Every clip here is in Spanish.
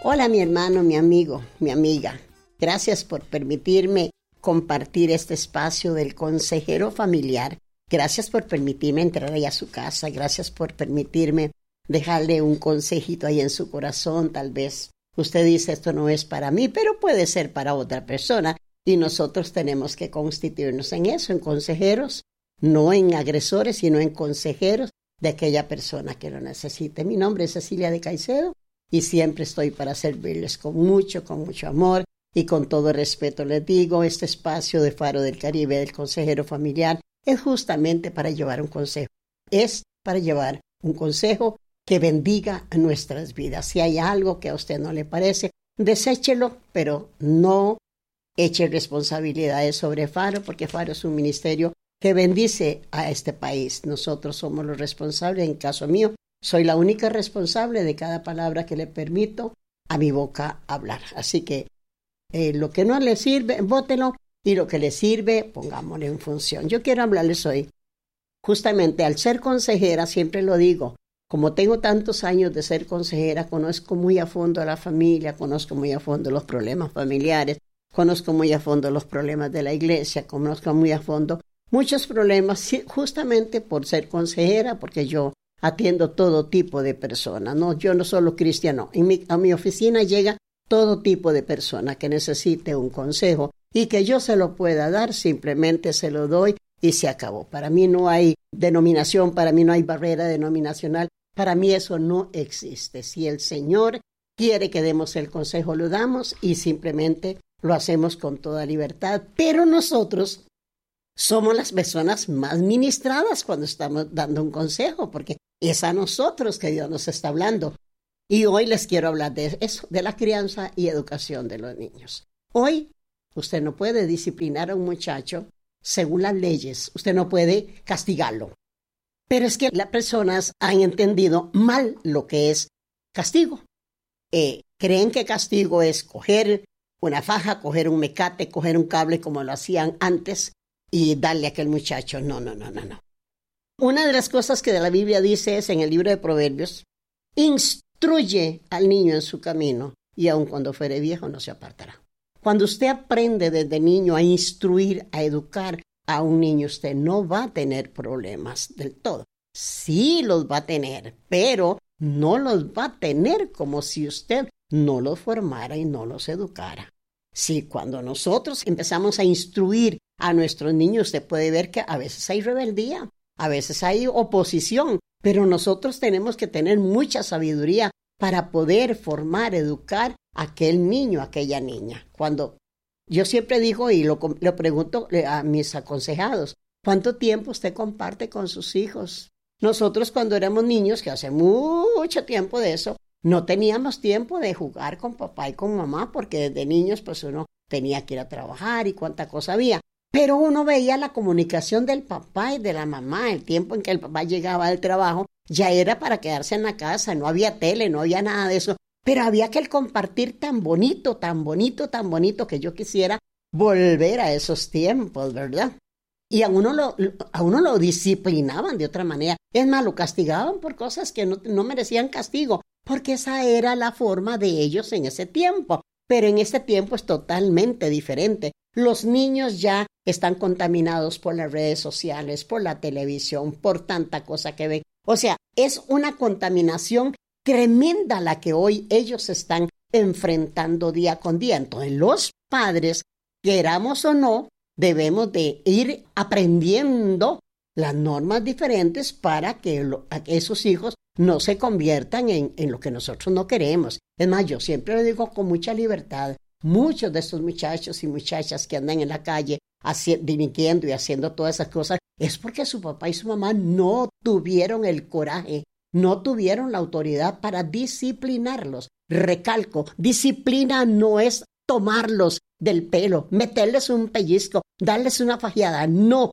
Hola mi hermano, mi amigo, mi amiga. Gracias por permitirme compartir este espacio del consejero familiar. Gracias por permitirme entrar ahí a su casa. Gracias por permitirme dejarle un consejito ahí en su corazón. Tal vez usted dice esto no es para mí, pero puede ser para otra persona. Y nosotros tenemos que constituirnos en eso, en consejeros, no en agresores, sino en consejeros de aquella persona que lo necesite. Mi nombre es Cecilia de Caicedo y siempre estoy para servirles con mucho amor y con todo respeto. Les digo, este espacio de Faro del Caribe del consejero familiar es justamente para llevar un consejo. Es para llevar un consejo que bendiga a nuestras vidas. Si hay algo que a usted no le parece, deséchelo, pero no eche responsabilidades sobre Faro, porque Faro es un ministerio que bendice a este país. Nosotros somos los responsables. En caso mío, soy la única responsable de cada palabra que le permito a mi boca hablar. Así que lo que no le sirve, bótelo, y lo que le sirve, pongámoslo en función. Yo quiero hablarles hoy, justamente al ser consejera, siempre lo digo, como tengo tantos años de ser consejera, conozco muy a fondo a la familia, conozco muy a fondo los problemas familiares, conozco muy a fondo los problemas de la iglesia, conozco muy a fondo muchos problemas, justamente por ser consejera, porque yo atiendo todo tipo de personas, ¿no? Yo no solo cristiano, a mi oficina llega todo tipo de persona que necesite un consejo y que yo se lo pueda dar, simplemente se lo doy y se acabó. Para mí no hay denominación, para mí no hay barrera denominacional, para mí eso no existe. Si el Señor quiere que demos el consejo, lo damos y simplemente lo hacemos con toda libertad, pero nosotros somos las personas más ministradas cuando estamos dando un consejo, porque es a nosotros que Dios nos está hablando. Y hoy les quiero hablar de eso, de la crianza y educación de los niños. Hoy usted no puede disciplinar a un muchacho según las leyes, usted no puede castigarlo. Pero es que las personas han entendido mal lo que es castigo. Creen que castigo es coger una faja, coger un mecate, coger un cable como lo hacían antes y darle a aquel muchacho. No. Una de las cosas que de la Biblia dice es en el libro de Proverbios, instruye al niño en su camino y aun cuando fuere viejo no se apartará. Cuando usted aprende desde niño a instruir, a educar a un niño, usted no va a tener problemas del todo. Sí los va a tener, pero no los va a tener como si usted no los formara y no los educara. Sí, cuando nosotros empezamos a instruir a nuestros niños, usted puede ver que a veces hay rebeldía, a veces hay oposición, pero nosotros tenemos que tener mucha sabiduría para poder formar, educar a aquel niño, a aquella niña. Cuando yo siempre digo y lo pregunto a mis aconsejados, ¿cuánto tiempo usted comparte con sus hijos? Nosotros cuando éramos niños, que hace mucho tiempo de eso, no teníamos tiempo de jugar con papá y con mamá, porque desde niños pues uno tenía que ir a trabajar y cuánta cosa había. Pero uno veía la comunicación del papá y de la mamá, el tiempo en que el papá llegaba del trabajo, ya era para quedarse en la casa, no había tele, no había nada de eso. Pero había que el compartir tan bonito, que yo quisiera volver a esos tiempos, ¿verdad? Y a uno lo disciplinaban de otra manera. Es más, lo castigaban por cosas que no merecían castigo, porque esa era la forma de ellos en ese tiempo. Pero en este tiempo es totalmente diferente. Los niños ya están contaminados por las redes sociales, por la televisión, por tanta cosa que ven. O sea, es una contaminación tremenda la que hoy ellos están enfrentando día con día. Entonces, los padres, queramos o no, debemos de ir aprendiendo las normas diferentes para que esos hijos no se conviertan en lo que nosotros no queremos. Es más, yo siempre lo digo con mucha libertad. Muchos de estos muchachos y muchachas que andan en la calle delinquiendo y haciendo todas esas cosas es porque su papá y su mamá no tuvieron el coraje, no tuvieron la autoridad para disciplinarlos. Recalco, disciplina no es tomarlos del pelo, meterles un pellizco, darles una fajeada. No.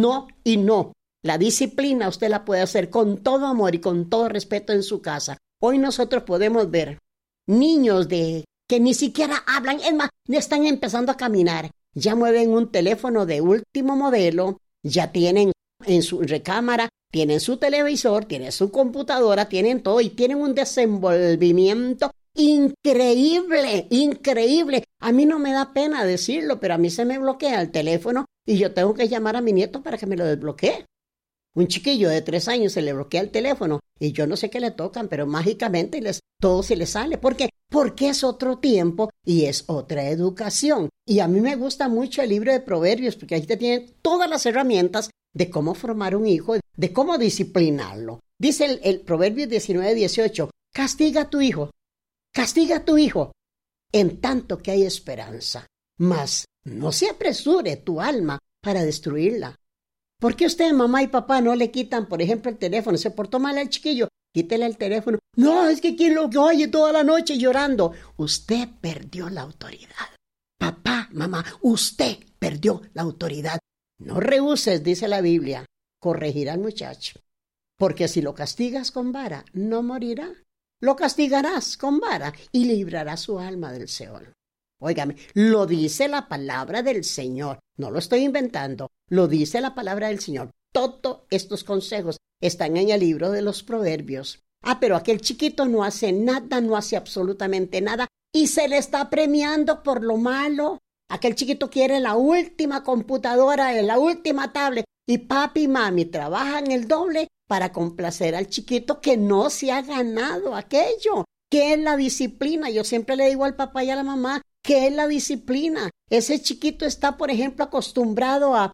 La disciplina usted la puede hacer con todo amor y con todo respeto en su casa. Hoy nosotros podemos ver niños que ni siquiera hablan, es más, están empezando a caminar. Ya mueven un teléfono de último modelo, ya tienen en su recámara, tienen su televisor, tienen su computadora, tienen todo y tienen un desenvolvimiento increíble, increíble. A mí no me da pena decirlo, pero a mí se me bloquea el teléfono y yo tengo que llamar a mi nieto para que me lo desbloquee. Un chiquillo de 3 años se le bloquea el teléfono y yo no sé qué le tocan, pero mágicamente todo se le sale. ¿Por qué? Porque es otro tiempo y es otra educación. Y a mí me gusta mucho el libro de Proverbios porque ahí te tienen todas las herramientas de cómo formar un hijo, de cómo disciplinarlo. Dice el Proverbios 19:18, castiga a tu hijo, en tanto que hay esperanza, mas no se apresure tu alma para destruirla. ¿Por qué usted, mamá y papá, no le quitan, por ejemplo, el teléfono? Se portó mal al chiquillo, quítele el teléfono. No, es que quien lo oye toda la noche llorando. Usted perdió la autoridad. Papá, mamá, usted perdió la autoridad. No rehuses, dice la Biblia, corregir al muchacho. Porque si lo castigas con vara, no morirá. Lo castigarás con vara y librarás su alma del Seol. Óigame, lo dice la palabra del Señor, no lo estoy inventando, lo dice la palabra del Señor. Todos estos consejos están en el libro de los Proverbios. Pero aquel chiquito no hace nada, no hace absolutamente nada y se le está premiando por lo malo. Aquel chiquito quiere la última computadora, la última tablet y papi y mami trabajan el doble para complacer al chiquito que no se ha ganado aquello. ¿Qué es la disciplina? Yo siempre le digo al papá y a la mamá, ¿qué es la disciplina? Ese chiquito está, por ejemplo, acostumbrado a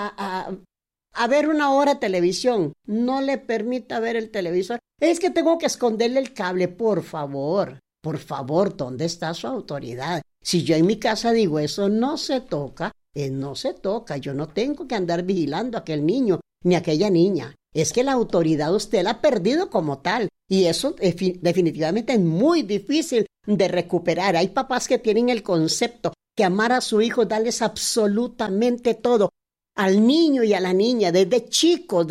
ver 1 hora televisión. No le permita ver el televisor. Es que tengo que esconderle el cable, por favor, ¿dónde está su autoridad? Si yo en mi casa digo eso no se toca, no se toca. Yo no tengo que andar vigilando a aquel niño ni a aquella niña. Es que la autoridad usted la ha perdido como tal. Y eso definitivamente es muy difícil de recuperar. Hay papás que tienen el concepto que amar a su hijo, darles absolutamente todo. Al niño y a la niña, desde chicos,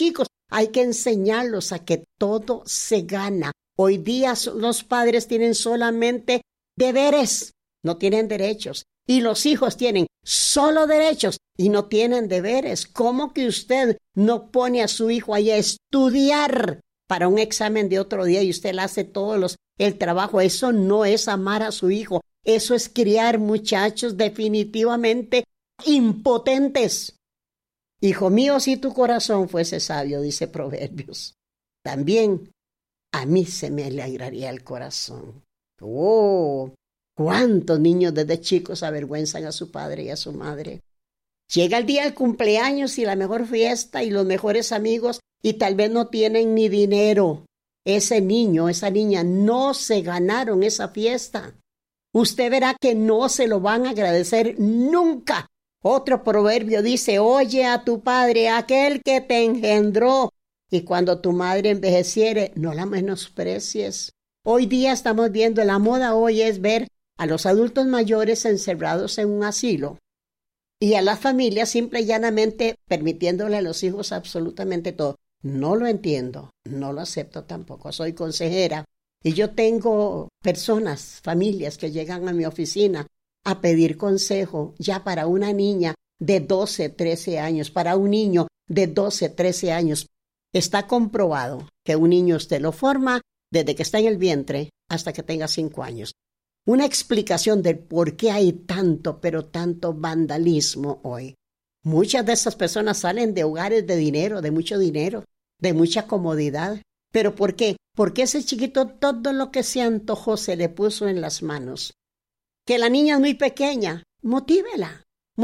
hay que enseñarlos a que todo se gana. Hoy día los padres tienen solamente deberes, no tienen derechos. Y los hijos tienen solo derechos y no tienen deberes. ¿Cómo que usted no pone a su hijo ahí a estudiar para un examen de otro día y usted le hace el trabajo? Eso no es amar a su hijo. Eso es criar muchachos definitivamente impotentes. Hijo mío, si tu corazón fuese sabio, dice Proverbios, también a mí se me alegraría el corazón. ¡Oh! ¿Cuántos niños desde chicos avergüenzan a su padre y a su madre? Llega el día del cumpleaños y la mejor fiesta y los mejores amigos y tal vez no tienen ni dinero. Ese niño, esa niña no se ganaron esa fiesta. Usted verá que no se lo van a agradecer nunca. Otro proverbio dice, oye a tu padre, aquel que te engendró, y cuando tu madre envejeciere, no la menosprecies. Hoy día estamos viendo, la moda hoy es ver a los adultos mayores encerrados en un asilo y a las familias simple y llanamente permitiéndole a los hijos absolutamente todo. No lo entiendo, no lo acepto tampoco. Soy consejera y yo tengo personas, familias que llegan a mi oficina a pedir consejo ya para una niña de 12, 13 años, para un niño de 12, 13 años. Está comprobado que un niño usted lo forma desde que está en el vientre hasta que tenga 5 años. Una explicación del por qué hay tanto, pero tanto vandalismo hoy. Muchas de esas personas salen de hogares de dinero, de mucho dinero, de mucha comodidad. ¿Pero por qué? Porque ese chiquito todo lo que se antojó se le puso en las manos. Que la niña es muy pequeña, motívela.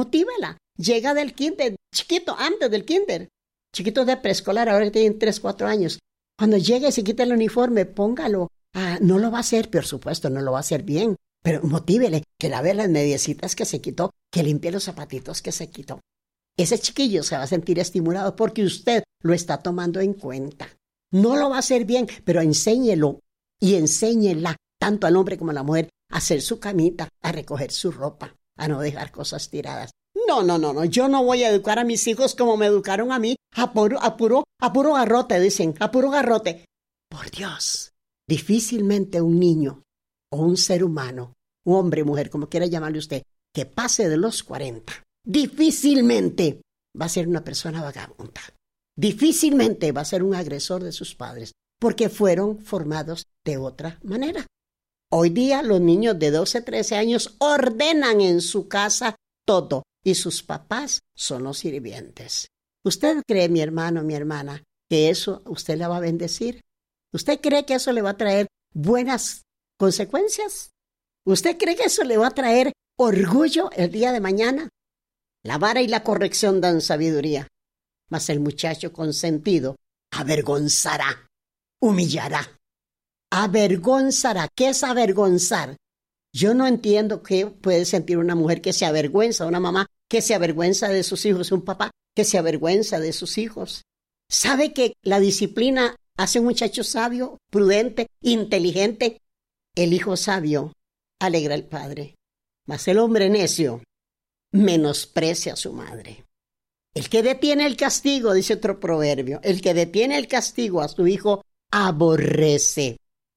Llega del kinder, chiquito, antes del kinder. Chiquitos de preescolar, ahora que tienen 3, 4 años. Cuando llegue y se quite el uniforme, póngalo. No lo va a hacer, por supuesto, no lo va a hacer bien, pero motívele, que lave las mediecitas que se quitó, que limpie los zapatitos que se quitó. Ese chiquillo se va a sentir estimulado porque usted lo está tomando en cuenta. No lo va a hacer bien, pero enséñelo y enséñela, tanto al hombre como a la mujer, a hacer su camita, a recoger su ropa, a no dejar cosas tiradas. No, yo no voy a educar a mis hijos como me educaron a mí, a puro garrote, dicen, a puro garrote. Por Dios. Difícilmente un niño o un ser humano, un hombre, mujer, como quiera llamarle usted, que pase de los 40, difícilmente va a ser una persona vagabunda. Difícilmente va a ser un agresor de sus padres, porque fueron formados de otra manera. Hoy día los niños de 12, 13 años ordenan en su casa todo y sus papás son los sirvientes. ¿Usted cree, mi hermano, mi hermana, que eso usted le va a bendecir? ¿Usted cree que eso le va a traer buenas consecuencias? ¿Usted cree que eso le va a traer orgullo el día de mañana? La vara y la corrección dan sabiduría, mas el muchacho consentido avergonzará, humillará. Avergonzará. ¿Qué es avergonzar? Yo no entiendo qué puede sentir una mujer que se avergüenza, una mamá que se avergüenza de sus hijos, un papá que se avergüenza de sus hijos. ¿Sabe que la disciplina hace un muchacho sabio, prudente, inteligente? El hijo sabio alegra al padre, mas el hombre necio menosprecia a su madre. El que detiene el castigo, dice otro proverbio, el que detiene el castigo a su hijo aborrece.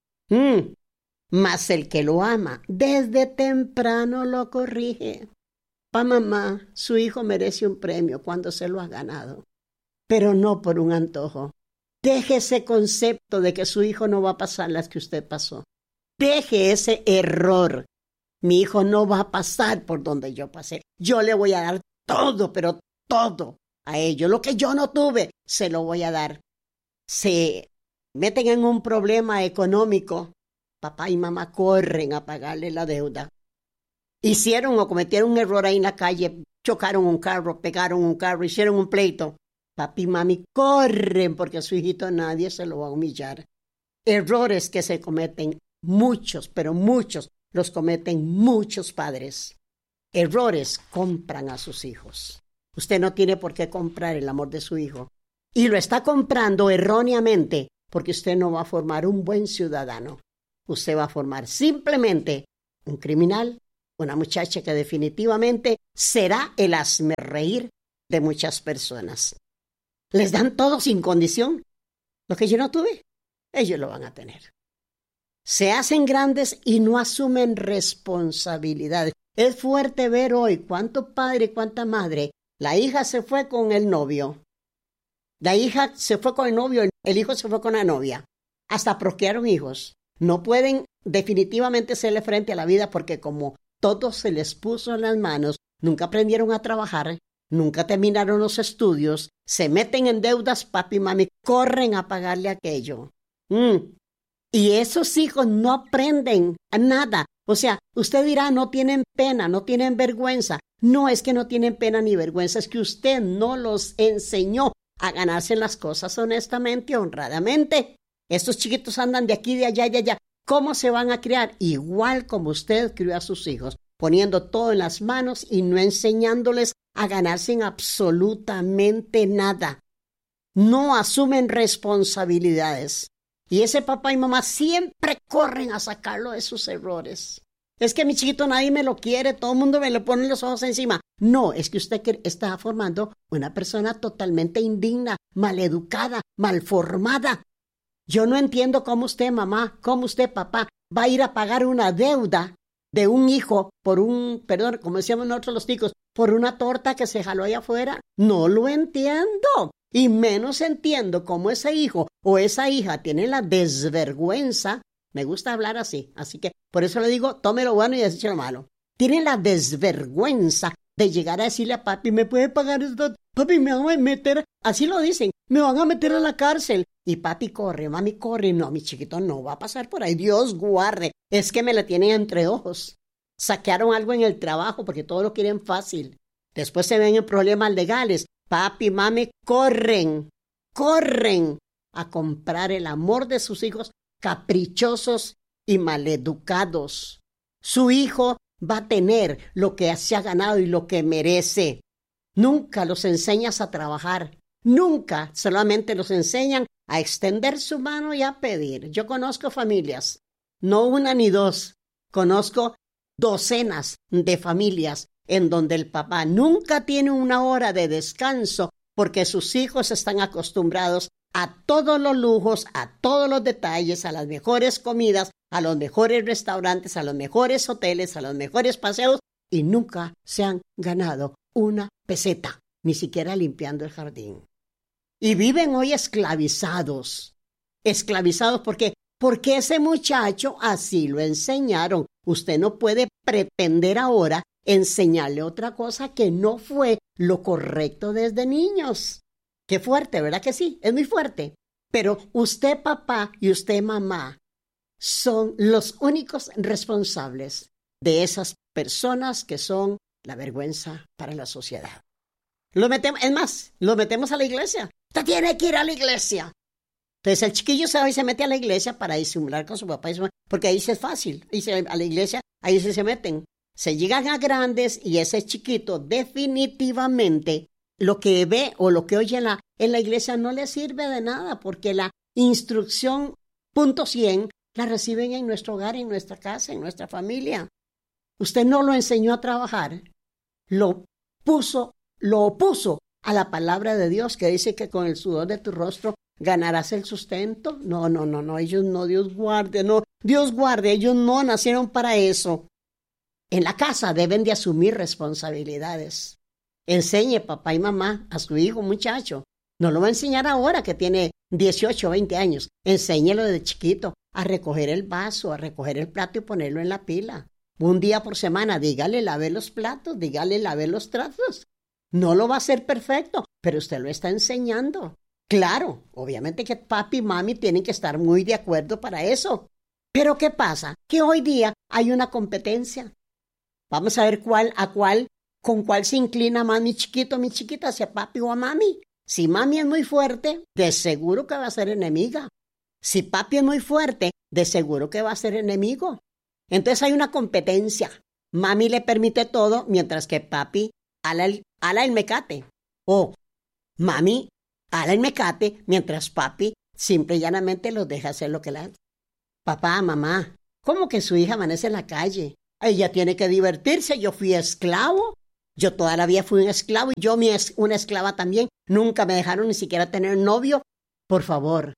Mas el que lo ama desde temprano lo corrige. Mamá, su hijo merece un premio cuando se lo ha ganado, pero no por un antojo. Deje ese concepto de que su hijo no va a pasar las que usted pasó. Deje ese error. Mi hijo no va a pasar por donde yo pasé. Yo le voy a dar todo, pero todo a ellos. Lo que yo no tuve, se lo voy a dar. Se meten en un problema económico. Papá y mamá corren a pagarle la deuda. Hicieron o cometieron un error ahí en la calle, chocaron un carro, pegaron un carro, hicieron un pleito. Papi y mami corren porque a su hijito nadie se lo va a humillar. Errores que se cometen muchos, pero muchos, los cometen muchos padres. Errores compran a sus hijos. Usted no tiene por qué comprar el amor de su hijo. Y lo está comprando erróneamente porque usted no va a formar un buen ciudadano. Usted va a formar simplemente un criminal, una muchacha que definitivamente será el hazmerreír de muchas personas. Les dan todo sin condición. Lo que yo no tuve, ellos lo van a tener. Se hacen grandes y no asumen responsabilidades. Es fuerte ver hoy cuánto padre y cuánta madre. La hija se fue con el novio. La hija se fue con el novio, el hijo se fue con la novia. Hasta procrearon hijos. No pueden definitivamente hacerle frente a la vida porque como todo se les puso en las manos, nunca aprendieron a trabajar, nunca terminaron los estudios, se meten en deudas, papi y mami corren a pagarle aquello. Y esos hijos no aprenden a nada. O sea, usted dirá, no tienen pena, no tienen vergüenza. No es que no tienen pena ni vergüenza, es que usted no los enseñó a ganarse las cosas honestamente y honradamente. Estos chiquitos andan de aquí, de allá y de allá. ¿Cómo se van a criar? Igual como usted crió a sus hijos, poniendo todo en las manos y no enseñándoles a ganarse en absolutamente nada. No asumen responsabilidades. Y ese papá y mamá siempre corren a sacarlo de sus errores. Es que mi chiquito nadie me lo quiere, todo el mundo me le pone los ojos encima. No, es que usted está formando una persona totalmente indigna, maleducada, malformada. Yo no entiendo cómo usted, mamá, cómo usted, papá, va a ir a pagar una deuda de un hijo por como decíamos nosotros los ticos, por una torta que se jaló allá afuera. No lo entiendo. Y menos entiendo cómo ese hijo o esa hija tiene la desvergüenza. Me gusta hablar así que por eso le digo, tome lo bueno y deseche lo malo. Tiene la desvergüenza de llegar a decirle a papi, ¿me puede pagar esto? Papi, me van a meter, así lo dicen, me van a meter a la cárcel. Y papi corre, mami corre. No, mi chiquito no va a pasar por ahí. Dios guarde. Es que me la tienen entre ojos. Saquearon algo en el trabajo porque todo lo quieren fácil. Después se ven en problemas legales. Papi, mami corren a comprar el amor de sus hijos caprichosos y maleducados. Su hijo va a tener lo que se ha ganado y lo que merece. Nunca los enseñas a trabajar. Nunca, solamente los enseñan a extender su mano y a pedir. Yo conozco familias, no una ni dos, conozco docenas de familias en donde el papá nunca tiene una hora de descanso porque sus hijos están acostumbrados a todos los lujos, a todos los detalles, a las mejores comidas, a los mejores restaurantes, a los mejores hoteles, a los mejores paseos y nunca se han ganado una peseta, ni siquiera limpiando el jardín. Y viven hoy esclavizados. Esclavizados porque porque ese muchacho así lo enseñaron. Usted no puede pretender ahora enseñarle otra cosa que no fue lo correcto desde niños. Qué fuerte, ¿verdad que sí? Es muy fuerte. Pero usted, papá, y usted, mamá, son los únicos responsables de esas personas que son la vergüenza para la sociedad. Lo metemos a la iglesia. Usted tiene que ir a la iglesia. Entonces el chiquillo se va y se mete a la iglesia para disimular con su papá y su mamá, porque ahí sí es fácil. A la iglesia, ahí sí se meten. Se llegan a grandes y ese chiquito definitivamente lo que ve o lo que oye en la iglesia no le sirve de nada, porque la instrucción punto 100 la reciben en nuestro hogar, en nuestra casa, en nuestra familia. Usted no lo enseñó a trabajar, lo opuso a la palabra de Dios que dice que con el sudor de tu rostro ganarás el sustento. No, ellos no, Dios guarde, ellos no nacieron para eso. En la casa deben de asumir responsabilidades. Enseñe papá y mamá a su hijo, muchacho. No lo va a enseñar ahora que tiene 18 o 20 años. Enséñelo desde chiquito a recoger el vaso, a recoger el plato y ponerlo en la pila. Un día por semana, dígale lave los platos, dígale lave los trastos. No lo va a hacer perfecto, pero usted lo está enseñando. Claro, obviamente que papi y mami tienen que estar muy de acuerdo para eso. Pero ¿qué pasa? Que hoy día hay una competencia. Vamos a ver con cuál se inclina más mi chiquito, mi chiquita, hacia papi o a mami. Si mami es muy fuerte, de seguro que va a ser enemiga. Si papi es muy fuerte, de seguro que va a ser enemigo. Entonces hay una competencia. Mami le permite todo, mientras que papi ala el mecate. O mami ala el mecate, mientras papi simple y llanamente los deja hacer lo que le hace. Papá, mamá, ¿cómo que su hija amanece en la calle? Ella tiene que divertirse. Yo fui esclavo. Yo toda la vida fui un esclavo y yo una esclava también. Nunca me dejaron ni siquiera tener novio. Por favor,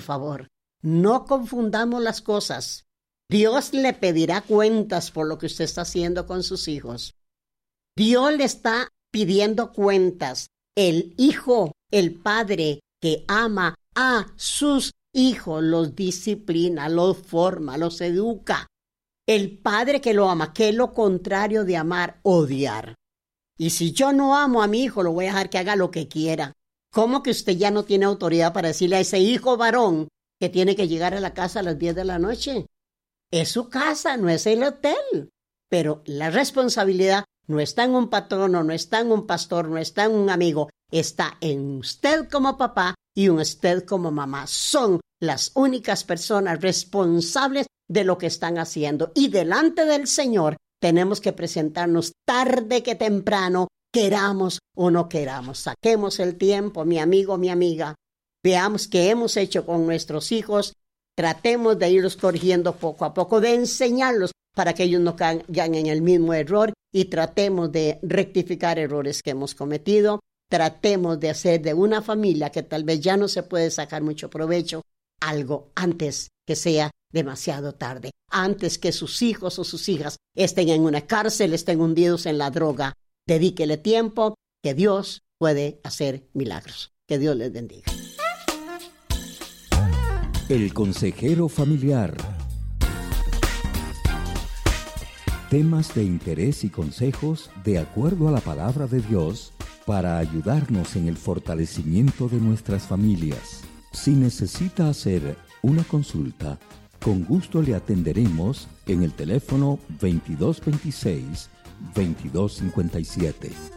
no confundamos las cosas. Dios le pedirá cuentas por lo que usted está haciendo con sus hijos. Dios le está pidiendo cuentas. El hijo, el padre que ama a sus hijos, los disciplina, los forma, los educa. El padre que lo ama, que es lo contrario de amar, odiar. Y si yo no amo a mi hijo, lo voy a dejar que haga lo que quiera. ¿Cómo que usted ya no tiene autoridad para decirle a ese hijo varón que tiene que llegar a la casa a las 10 de la noche? Es su casa, no es el hotel. Pero la responsabilidad no está en un patrono, no está en un pastor, no está en un amigo. Está en usted como papá y en usted como mamá. Son las únicas personas responsables de lo que están haciendo. Y delante del Señor tenemos que presentarnos tarde que temprano, queramos o no queramos. Saquemos el tiempo, mi amigo, mi amiga. Veamos qué hemos hecho con nuestros hijos. Tratemos de irlos corrigiendo poco a poco, de enseñarlos para que ellos no caigan en el mismo error y tratemos de rectificar errores que hemos cometido. Tratemos de hacer de una familia que tal vez ya no se puede sacar mucho provecho algo antes que sea demasiado tarde, antes que sus hijos o sus hijas estén en una cárcel, estén hundidos en la droga. Dedíquele tiempo, que Dios puede hacer milagros. Que Dios les bendiga. El consejero familiar. Temas de interés y consejos de acuerdo a la palabra de Dios para ayudarnos en el fortalecimiento de nuestras familias. Si necesita hacer una consulta, con gusto le atenderemos en el teléfono 2226-2257.